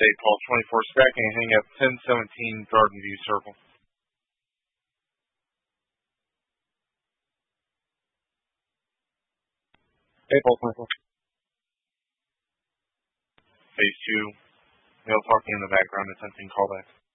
Paul 24 stacking and hang up 1017 Garden View Circle. Paul 24. Phase 2. Male talking in the background attempting callback.